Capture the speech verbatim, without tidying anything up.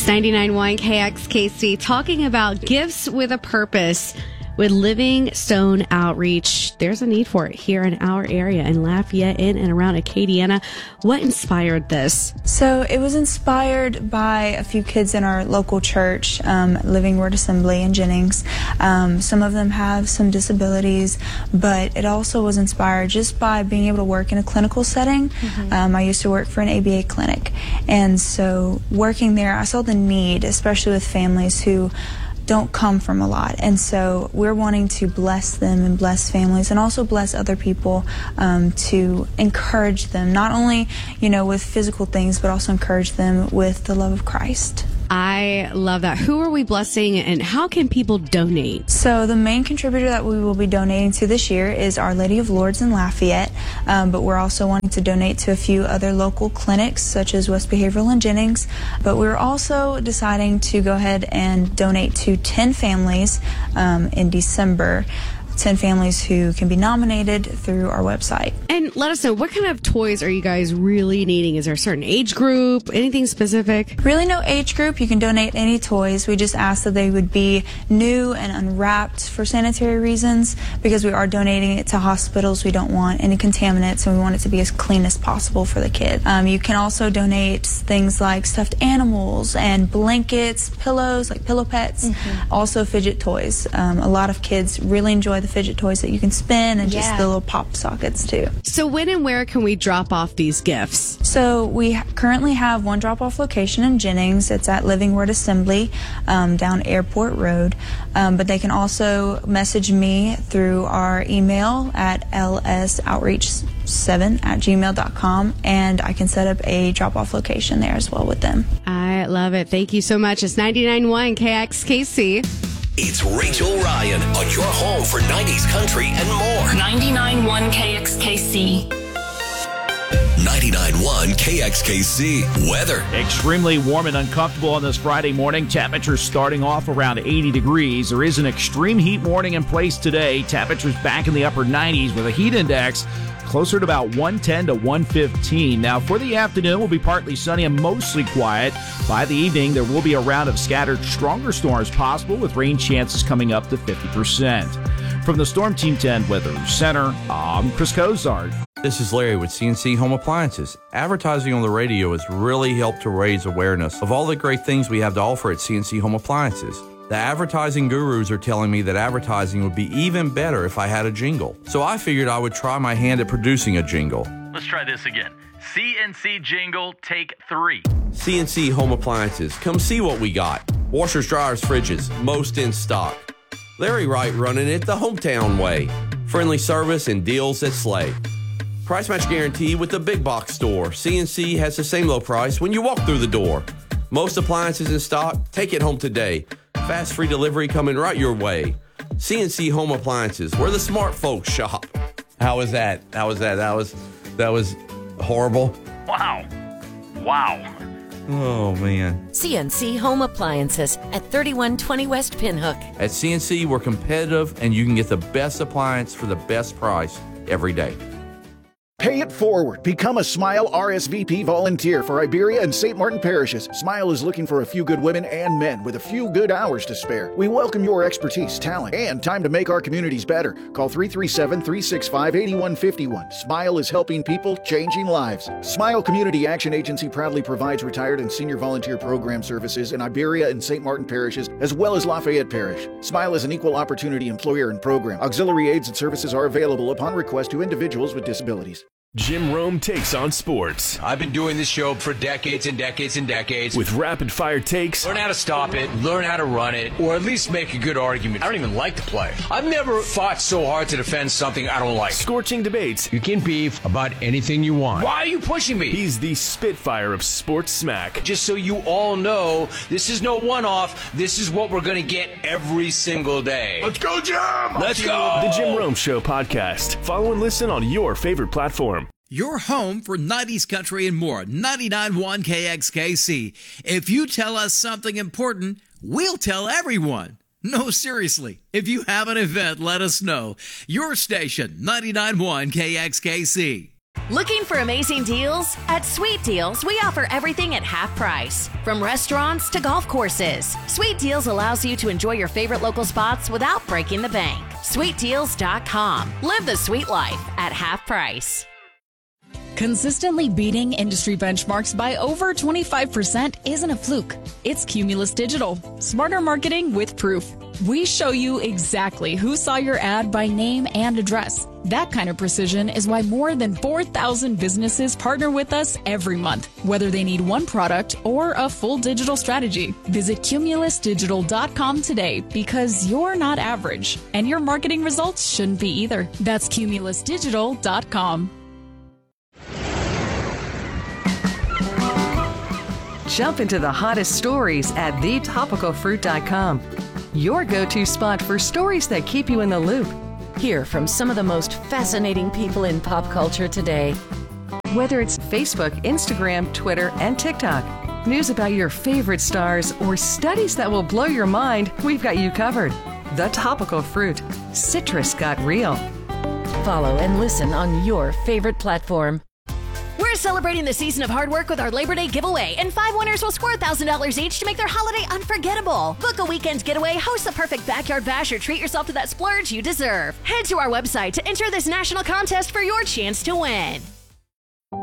It's ninety-nine point one K X K C talking about gifts with a purpose with Living Stone Outreach. There's a need for it here in our area in Lafayette, in and around Acadiana. What inspired this? So it was inspired by a few kids in our local church, um, Living Word Assembly in Jennings. Um, some of them have some disabilities, but it also was inspired just by being able to work in a clinical setting. Mm-hmm. Um, I used to work for an A B A clinic, and so working there, I saw the need, especially with families who don't come from a lot, and so we're wanting to bless them and bless families and also bless other people, um, to encourage them, not only, you know, with physical things, but also encourage them with the love of Christ. I love that. Who are we blessing and how can people donate? So the main contributor that we will be donating to this year is Our Lady of Lourdes in Lafayette, um, but we're also wanting to donate to a few other local clinics such as West Behavioral and Jennings. But we're also deciding to go ahead and donate to ten families um, in December. ten families who can be nominated through our website. And let us know, what kind of toys are you guys really needing? Is there a certain age group, anything specific? Really no age group. You can donate any toys. We just ask that they would be new and unwrapped for sanitary reasons, because we are donating it to hospitals. We don't want any contaminants, and we want it to be as clean as possible for the kid. Um, you can also donate things like stuffed animals and blankets, pillows, like pillow pets, mm-hmm. also fidget toys. Um, a lot of kids really enjoy the fidget toys that you can spin, and just yeah. the little pop sockets too. So when and where can we drop off these gifts? So we ha- currently have one drop-off location in Jennings. It's at Living Word Assembly um, down Airport Road. Um, but they can also message me through our email at l s outreach seven at gmail dot com, and I can set up a drop-off location there as well with them. I love it. Thank you so much. It's ninety-nine point one K X K C. It's Rachel Ryan on your home for nineties country and more. ninety-nine point one K X K C. ninety-nine point one K X K C weather. Extremely warm and uncomfortable on this Friday morning. Temperatures starting off around eighty degrees. There is an extreme heat warning in place today. Temperatures back in the upper nineties with a heat index closer to about one ten to one fifteen. Now, for the afternoon, will be partly sunny and mostly quiet. By the evening, there will be a round of scattered stronger storms possible, with rain chances coming up to fifty percent. From the Storm Team ten Weather Center, I'm Chris Cozart. This is Larry with C N C Home Appliances. Advertising on the radio has really helped to raise awareness of all the great things we have to offer at C N C Home Appliances. The advertising gurus are telling me that advertising would be even better if I had a jingle. So I figured I would try my hand at producing a jingle. Let's try this again. C N C jingle, take three. C N C Home Appliances. Come see what we got. Washers, dryers, fridges, most in stock. Larry Wright running it the hometown way. Friendly service and deals that slay. Price match guarantee with the big box store. C N C has the same low price when you walk through the door. Most appliances in stock. Take it home today. Fast free delivery coming right your way. C N C Home Appliances, where the smart folks shop. How was that? How was that? That was that was horrible. Wow. Wow. Oh, man. C N C Home Appliances at thirty-one twenty West Pinhook. At C N C, we're competitive, and you can get the best appliance for the best price every day. Pay it forward. Become a SMILE R S V P volunteer for Iberia and Saint Martin parishes. SMILE is looking for a few good women and men with a few good hours to spare. We welcome your expertise, talent, and time to make our communities better. Call three three seven, three six five, eight one five one. SMILE is helping people, changing lives. SMILE Community Action Agency proudly provides retired and senior volunteer program services in Iberia and Saint Martin parishes, as well as Lafayette Parish. SMILE is an equal opportunity employer and program. Auxiliary aids and services are available upon request to individuals with disabilities. Jim Rome takes on sports. I've been doing this show for decades and decades and decades. With rapid-fire takes. Learn how to stop it, learn how to run it, or at least make a good argument. I don't even like to play. I've never fought so hard to defend something I don't like. Scorching debates. You can beef about anything you want. Why are you pushing me? He's the Spitfire of sports smack. Just so you all know, this is no one-off. This is what we're going to get every single day. Let's go, Jim! Let's go! The Jim Rome Show podcast. Follow and listen on your favorite platform. Your home for nineties country and more. ninety-nine point one K X K C. If you tell us something important, we'll tell everyone. No, seriously. If you have an event, let us know. Your station, ninety-nine point one K X K C. Looking for amazing deals? At Sweet Deals, we offer everything at half price. From restaurants to golf courses, Sweet Deals allows you to enjoy your favorite local spots without breaking the bank. sweet deals dot com. Live the sweet life at half price. Consistently beating industry benchmarks by over twenty-five percent isn't a fluke. It's Cumulus Digital. Smarter marketing with proof. We show you exactly who saw your ad by name and address. That kind of precision is why more than four thousand businesses partner with us every month, whether they need one product or a full digital strategy. Visit cumulus digital dot com today because you're not average, and your marketing results shouldn't be either. That's cumulus digital dot com. Jump into the hottest stories at the topical fruit dot com. Your go-to spot for stories that keep you in the loop. Hear from some of the most fascinating people in pop culture today. Whether it's Facebook, Instagram, Twitter, and TikTok, news about your favorite stars, or studies that will blow your mind, we've got you covered. The Topical Fruit. Citrus got real. Follow and listen on your favorite platform. We're celebrating the season of hard work with our Labor Day giveaway, and five winners will score one thousand dollars each to make their holiday unforgettable. Book a weekend getaway, host the perfect backyard bash, or treat yourself to that splurge you deserve. Head to our website to enter this national contest for your chance to win.